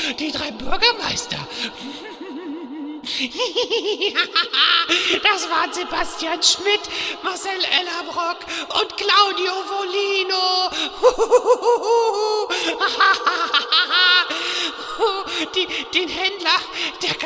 die 3 Bürgermeister. Das waren Sebastian Schmidt, Marcel Ellerbrock und Claudio Volino. Den Händler, der